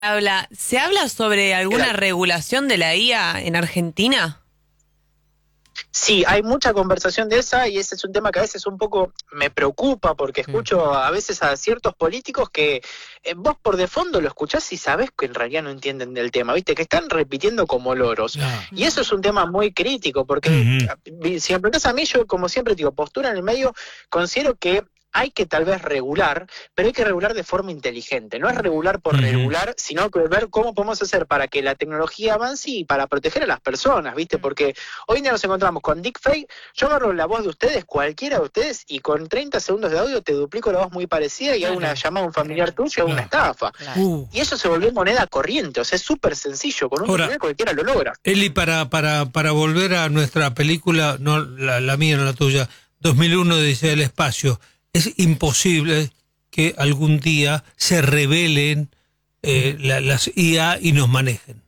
¿Se habla sobre alguna regulación de la IA en Argentina? Sí, hay mucha conversación de esa y ese es un tema que a veces un poco me preocupa porque escucho a veces a ciertos políticos que vos por de fondo lo escuchás y sabés que en realidad no entienden del tema, ¿viste? Que están repitiendo como loros. Y eso es un tema muy crítico porque si me preguntás a mí, yo como siempre digo, postura en el medio, considero que hay que tal vez regular, pero hay que regular de forma inteligente. No es regular por regular, sino que ver cómo podemos hacer para que la tecnología avance y para proteger a las personas, ¿viste? Porque hoy en día nos encontramos con deepfake. Yo agarro la voz de ustedes, cualquiera de ustedes, y con 30 segundos de audio te duplico la voz muy parecida y hago una llamada a un familiar tuyo y hago una estafa. Y eso se volvió moneda corriente, o sea, es súper sencillo. Con un tutorial cualquiera lo logra. Eli, para volver a nuestra película, no la mía, no la tuya, 2001 dice El Espacio. Es imposible que algún día se rebelen las IA y nos manejen.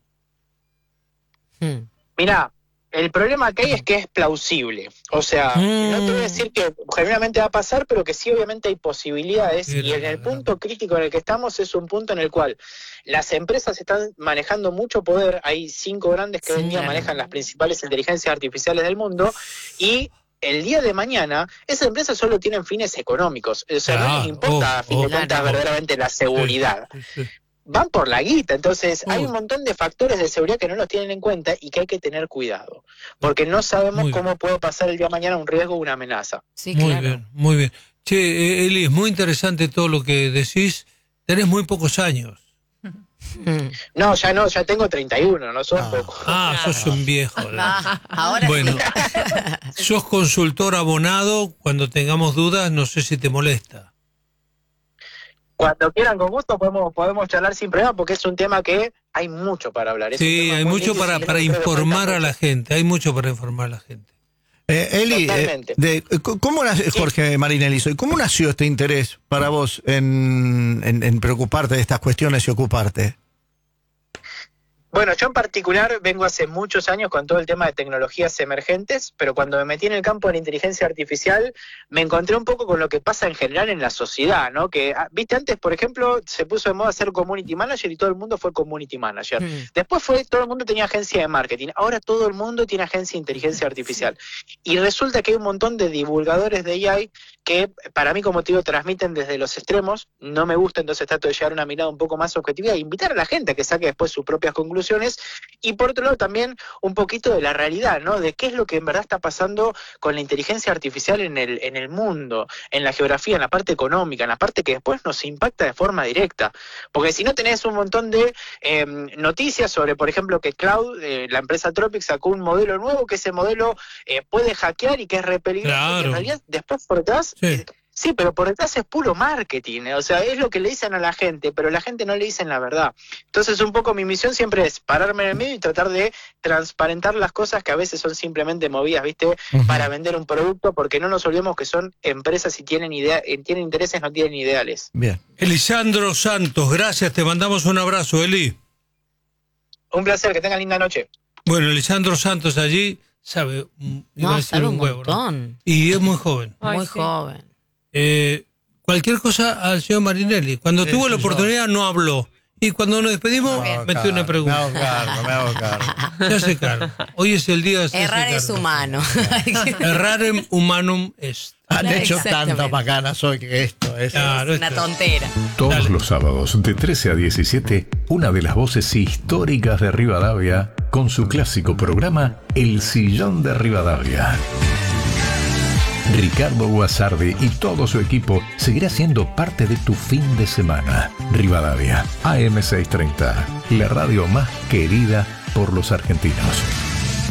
Mirá, el problema que hay es que es plausible. O sea, no te voy a decir que generalmente va a pasar, pero que sí obviamente hay posibilidades. Y en el punto crítico en el que estamos es un punto en el cual las empresas están manejando mucho poder. Hay 5 grandes que hoy en día manejan las principales inteligencias artificiales del mundo y el día de mañana, esas empresas solo tienen fines económicos. O sea, no les importa, a fin de cuentas, verdaderamente la seguridad. Van por la guita. Entonces, hay un montón de factores de seguridad que no los tienen en cuenta y que hay que tener cuidado. Porque no sabemos cómo puede pasar el día de mañana un riesgo o una amenaza. Sí, claro. Muy bien, muy bien. Che, Eli, es muy interesante todo lo que decís. Tenés muy pocos años. No, ya tengo 31, no son pocos. Sos un viejo. Ahora bueno, sos consultor abonado. Cuando tengamos dudas, no sé si te molesta. Cuando quieran, con gusto, podemos charlar sin problema, porque es un tema que hay mucho para hablar. Sí, hay mucho para informar a la gente. Hay mucho para informar a la gente. Eli, ¿cómo nació, Jorge Marinelli, cómo nació este interés para vos en preocuparte de estas cuestiones y ocuparte? Bueno, yo en particular vengo hace muchos años con todo el tema de tecnologías emergentes, pero cuando me metí en el campo de la inteligencia artificial me encontré un poco con lo que pasa en general en la sociedad, ¿no? Que, viste, antes, por ejemplo, se puso de moda ser community manager y todo el mundo fue community manager. Después todo el mundo tenía agencia de marketing, ahora todo el mundo tiene agencia de inteligencia artificial. Y resulta que hay un montón de divulgadores de AI que, para mí, como te digo, transmiten desde los extremos. No me gusta, entonces trato de llevar una mirada un poco más objetiva e invitar a la gente a que saque después sus propias conclusiones. Y por otro lado también un poquito de la realidad, ¿no? De qué es lo que en verdad está pasando con la inteligencia artificial en el mundo, en la geografía, en la parte económica, en la parte que después nos impacta de forma directa. Porque si no tenés un montón de noticias sobre, por ejemplo, que Cloud, la empresa Tropic, sacó un modelo nuevo, que ese modelo puede hackear y que es re peligroso. Claro. Y en realidad después por detrás... Sí, pero por detrás es puro marketing, o sea, es lo que le dicen a la gente, pero la gente no le dicen la verdad. Entonces, un poco mi misión siempre es pararme en el medio y tratar de transparentar las cosas que a veces son simplemente movidas, ¿viste? Para vender un producto, porque no nos olvidemos que son empresas y tienen intereses, no tienen ideales. Bien. Elisandro Santos, gracias, te mandamos un abrazo, Eli. Un placer, que tengan linda noche. Bueno, Elisandro Santos allí sabe, sabe un huevo, montón. ¿no? Y es muy joven. Muy joven. Cualquier cosa al señor Marinelli. Cuando tuvo la oportunidad no habló. Y cuando nos despedimos, metió una pregunta. Me hago cargo. Se hace cargo. Hoy es el día de hacerse Errar cargo. es humano. Errarem humanum est. Han hecho Exactamente. tantas bacanas hoy que esto es... Claro, Una esto. tontera. Todos los sábados de 13 a 17, una de las voces históricas de Rivadavia con su clásico programa El Sillón de Rivadavia. Ricardo Guasardi y todo su equipo seguirá siendo parte de tu fin de semana. Rivadavia, AM630, la radio más querida por los argentinos.